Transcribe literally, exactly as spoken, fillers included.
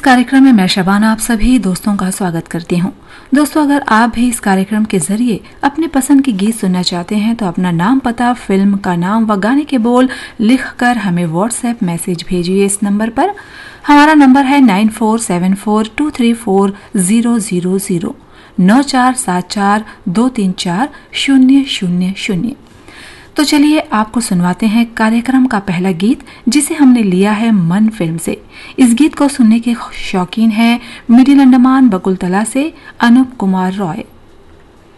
कार्यक्रम में मैं शबाना आप सभी दोस्तों का स्वागत करती हूं। दोस्तों, अगर आप भी इस कार्यक्रम के जरिए अपने पसंद के गीत सुनना चाहते हैं तो अपना नाम, पता, फिल्म का नाम व गाने के बोल लिखकर हमें व्हाट्सएप मैसेज भेजिए। इस नंबर पर हमारा नंबर है nine four seven four to three four zero zero zero नौ चार सात चार दो तीन चार शून्य शून्य शून्य। तो चलिए आपको सुनवाते हैं कार्यक्रम का पहला गीत, जिसे हमने लिया है मन फिल्म से। इस गीत को सुनने के शौकीन हैं मिडिल अंडमान बकुलतला से अनूप कुमार रॉय।